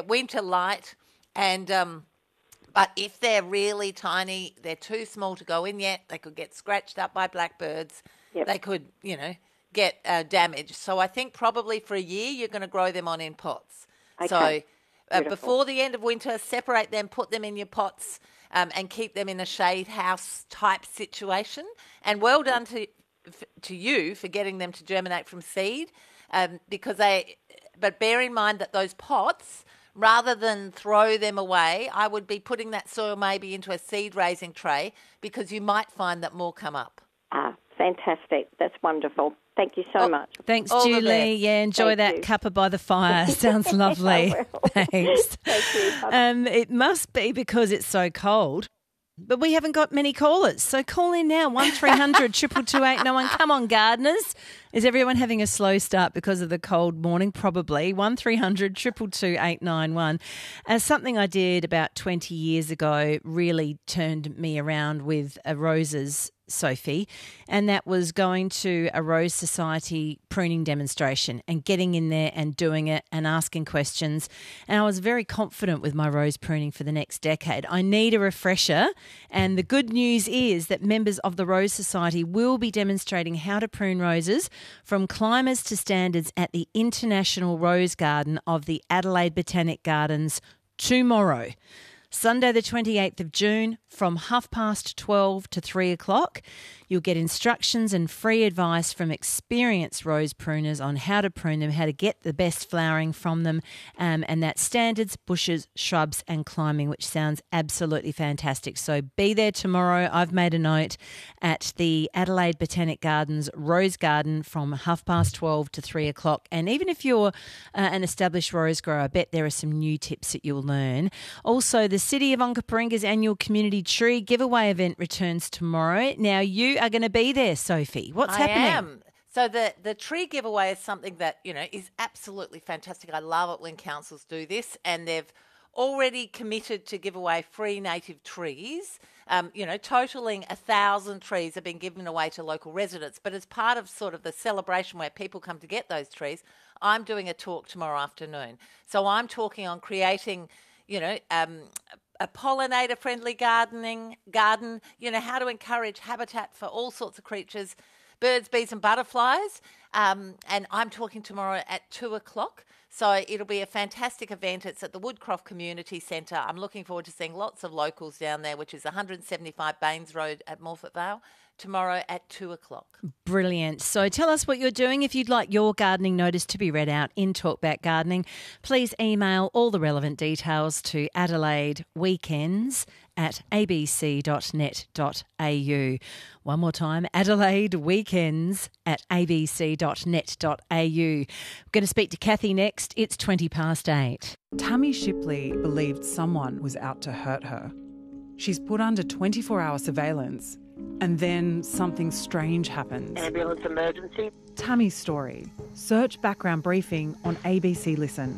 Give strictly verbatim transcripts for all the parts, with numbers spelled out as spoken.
they're winter light, and um, but if they're really tiny, they're too small to go in yet. They could get scratched up by blackbirds. Yep. They could, you know, get uh, damaged. So I think probably for a year you're going to grow them on in pots. Okay. So uh, before the end of winter, separate them, put them in your pots, um, and keep them in a shade house type situation. And well done to to you for getting them to germinate from seed, um, because they. But bear in mind that those pots, rather than throw them away, I would be putting that soil maybe into a seed raising tray, because you might find that more come up. Ah, fantastic. That's wonderful. Thank you so Oh, much. Thanks, All the Julie. best. Yeah, enjoy Thank that you. cuppa by the fire. Sounds lovely. I will. Thanks. Thank you. Bye-bye. Um, it must be because it's so cold. But we haven't got many callers, so call in now, one three hundred two two two eight nine one. Come on, gardeners. Is everyone having a slow start because of the cold morning? Probably. one three hundred two two two eight nine one. Uh, something I did about twenty years ago really turned me around with uh, roses, Sophie, and that was going to a Rose Society pruning demonstration and getting in there and doing it and asking questions. And I was very confident with my rose pruning for the next decade. I need a refresher, and the good news is that members of the Rose Society will be demonstrating how to prune roses from climbers to standards at the International Rose Garden of the Adelaide Botanic Gardens tomorrow. Sunday the twenty-eighth of June from half past twelve to three o'clock. You'll get instructions and free advice from experienced rose pruners on how to prune them, how to get the best flowering from them, um, and that's standards, bushes, shrubs and climbing, which sounds absolutely fantastic. So be there tomorrow. I've made a note at the Adelaide Botanic Gardens Rose Garden from half past twelve to three o'clock. And even if you're uh, an established rose grower, I bet there are some new tips that you'll learn. Also, the City of Onkaparinga's annual community tree giveaway event returns tomorrow. Now, you are going to be there, Sophie. What's I happening? am. So the, the tree giveaway is something that, you know, is absolutely fantastic. I love it when councils do this, and they've already committed to give away free native trees. Um, you know, totaling a thousand trees have been given away to local residents. But as part of sort of the celebration where people come to get those trees, I'm doing a talk tomorrow afternoon. So I'm talking on creating, you know, um, a pollinator-friendly gardening garden, you know, how to encourage habitat for all sorts of creatures, birds, bees and butterflies. Um, and I'm talking tomorrow at two o'clock. So it'll be a fantastic event. It's at the Woodcroft Community Centre. I'm looking forward to seeing lots of locals down there, which is one seventy-five Baines Road at Morfett Vale, tomorrow at two o'clock. Brilliant. So tell us what you're doing. If you'd like your gardening notice to be read out in Talkback Gardening, please email all the relevant details to Adelaide Weekends at a b c dot net dot a u. One more time, Adelaide Weekends at a b c dot net dot a u. We're going to speak to Kathy next. It's twenty past eight. Tammy Shipley believed someone was out to hurt her. She's put under twenty-four hour surveillance, and then something strange happens. Ambulance emergency. Tammy's story. Search background briefing on A B C Listen.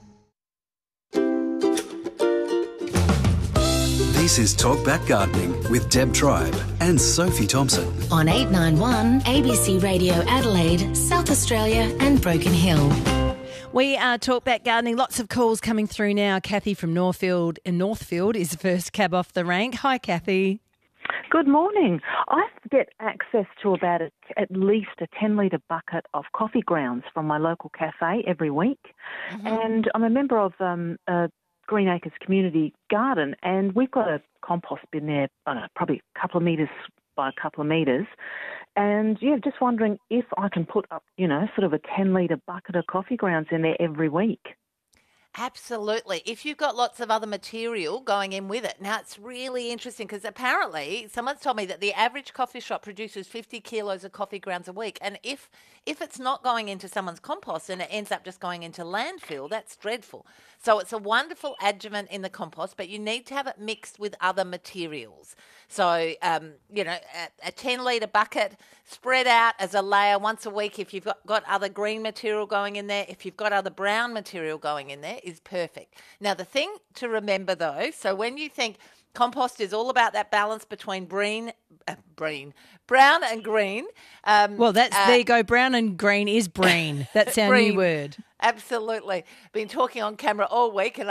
This is Talkback Gardening with Deb Tribe and Sophie Thompson. On eight ninety-one A B C Radio Adelaide, South Australia and Broken Hill. We are Talkback Gardening. Lots of calls coming through now. Kathy from Northfield, in Northfield is the first cab off the rank. Hi, Kathy. Good morning. I get access to about a, at least a ten litre bucket of coffee grounds from my local cafe every week. Mm-hmm. And I'm a member of um, a Green Acres Community Garden, and we've got a compost bin there, I don't know, probably a couple of metres by a couple of metres. And, yeah, just wondering if I can put up, you know, sort of a ten litre bucket of coffee grounds in there every week. Absolutely. If you've got lots of other material going in with it. Now, it's really interesting because apparently someone's told me that the average coffee shop produces fifty kilos of coffee grounds a week. And if if it's not going into someone's compost and it ends up just going into landfill, that's dreadful. So it's a wonderful adjuvant in the compost, but you need to have it mixed with other materials. So, um, you know, a, a ten litre bucket spread out as a layer once a week. If you've got, got other green material going in there, if you've got other brown material going in there, is perfect. Now, the thing to remember, though, so when you think compost is all about that balance between green, uh, green, brown and green. Um, well, that's uh, there you go. Brown and green is breen. That's our breen. new word. Absolutely. Been talking on camera all week and